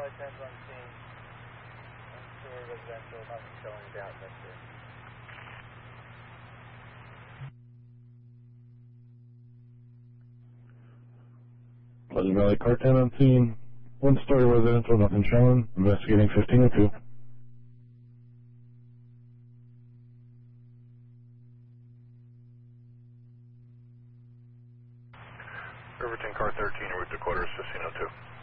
car 10's on scene. One-story residential, nothing showing down that's there. Pleasant Valley car 10 on scene. One-story residential, nothing showing. Investigating 1502. Riverton car 13, route to quarters 1502.